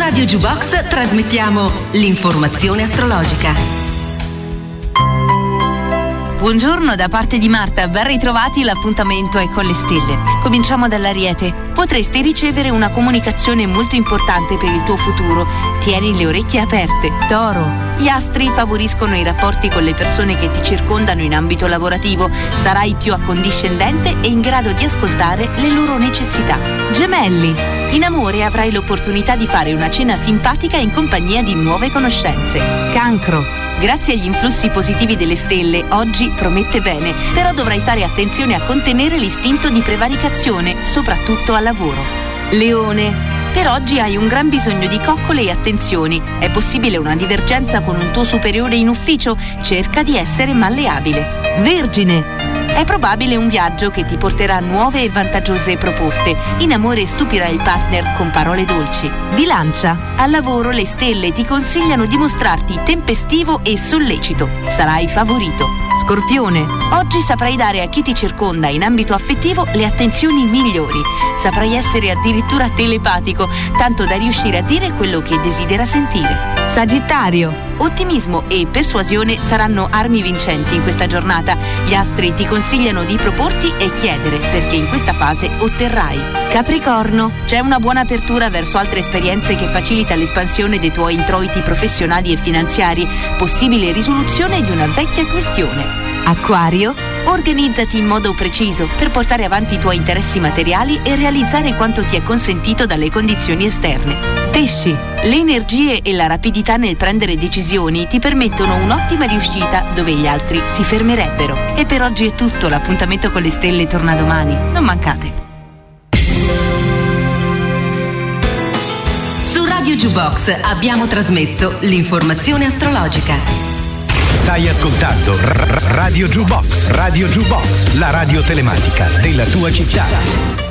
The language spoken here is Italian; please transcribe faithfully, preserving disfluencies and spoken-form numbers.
Radio Jukebox trasmettiamo l'informazione astrologica. Buongiorno da parte di Marta, ben ritrovati, l'appuntamento è con le stelle. Cominciamo dall'Ariete. Potresti ricevere una comunicazione molto importante per il tuo futuro. Tieni le orecchie aperte. Toro. Gli astri favoriscono i rapporti con le persone che ti circondano in ambito lavorativo. Sarai più accondiscendente e in grado di ascoltare le loro necessità. Gemelli. In amore avrai l'opportunità di fare una cena simpatica in compagnia di nuove conoscenze. Cancro. Grazie agli influssi positivi delle stelle, oggi promette bene, però dovrai fare attenzione a contenere l'istinto di prevaricazione, soprattutto al lavoro. Leone. Per oggi hai un gran bisogno di coccole e attenzioni. È possibile una divergenza con un tuo superiore in ufficio? Cerca di essere malleabile. Vergine. È probabile un viaggio che ti porterà nuove e vantaggiose proposte. In amore stupirai il partner con parole dolci. Bilancia. Al lavoro le stelle ti consigliano di mostrarti tempestivo e sollecito. Sarai favorito. Scorpione. Oggi saprai dare a chi ti circonda in ambito affettivo le attenzioni migliori. Saprai essere addirittura telepatico, tanto da riuscire a dire quello che desidera sentire. Sagittario. Ottimismo e persuasione saranno armi vincenti in questa giornata. Gli astri ti consigliano di proporti e chiedere, perché in questa fase otterrai. Capricorno. C'è una buona apertura verso altre esperienze che facilita l'espansione dei tuoi introiti professionali e finanziari. Possibile risoluzione di una vecchia questione. Acquario. Organizzati in modo preciso per portare avanti i tuoi interessi materiali e realizzare quanto ti è consentito dalle condizioni esterne. Pesci. Le energie e la rapidità nel prendere decisioni ti permettono un'ottima riuscita dove gli altri si fermerebbero. E per oggi è tutto, l'appuntamento con le stelle torna domani. Non mancate. Su Radio Jukebox abbiamo trasmesso l'informazione astrologica. Stai ascoltando Radio Jukebox, Radio Jukebox, la radio telematica della tua città.